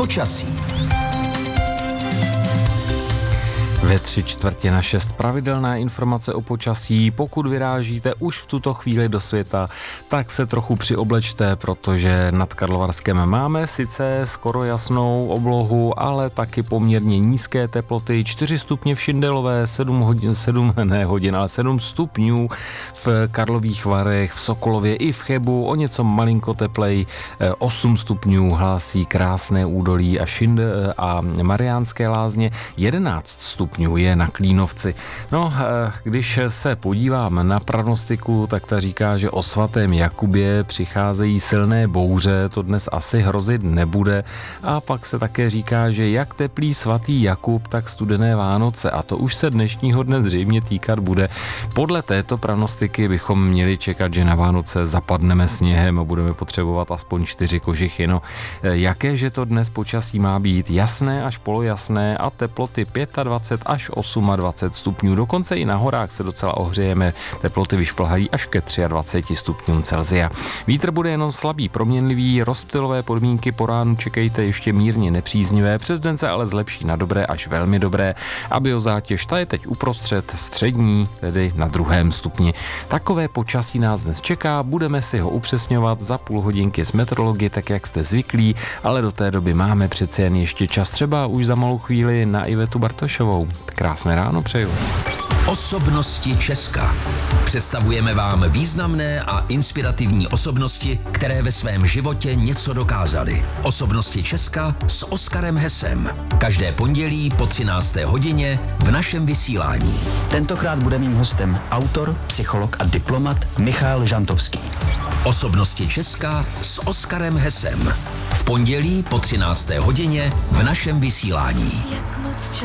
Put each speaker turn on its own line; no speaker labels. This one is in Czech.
Počasí.
Ve 3/4 pravidelná informace o počasí. Pokud vyrážíte už v tuto chvíli do světa, tak se trochu přioblečte, protože nad Karlovarskem máme sice skoro jasnou oblohu, ale taky poměrně nízké teploty. 4 stupně v Šindelové, 7 stupňů v Karlových Varech, v Sokolově i v Chebu, o něco malinko teplej, 8 stupňů hlásí Krásné údolí a Mariánské Lázně, 11 stupňů je na Klínovci. No, když se podívám na prognostiku, tak ta říká, že o svatém Jakubě přicházejí silné bouře, to dnes asi hrozit nebude. A pak se také říká, že jak teplý svatý Jakub, tak studené Vánoce. A to už se dnešního dne zřejmě týkat bude. Podle této prognostiky bychom měli čekat, že na Vánoce zapadneme sněhem a budeme potřebovat aspoň 4 kožichy. No, jakéže to dnes počasí má být? Jasné až polojasné a teploty 25 až 28 stupňů. Dokonce i na horách se docela ohřejeme. Teploty vyšplhají až ke 23 stupňům Celsia. Vítr bude jenom slabý, proměnlivý, rozptylové podmínky po ránu čekejte ještě mírně nepříznivé, přes den se ale zlepší na dobré až velmi dobré a biozátěž ta je teď uprostřed střední, tedy na 2. stupni. Takové počasí nás dnes čeká, budeme si ho upřesňovat za půl hodinky z meteorologie, tak jak jste zvyklí, ale do té doby máme přece jen ještě čas, třeba už za malou chvíli na Ivetu Bartošovou. Krásné ráno přeju.
Osobnosti Česka. Představujeme vám významné a inspirativní osobnosti, které ve svém životě něco dokázaly. Osobnosti Česka s Oskarem Hesem. Každé pondělí po 13. hodině v našem vysílání.
Tentokrát bude mým hostem autor, psycholog a diplomat Michal Žantovský.
Osobnosti Česka s Oskarem Hesem. V pondělí po 13. hodině v našem vysílání.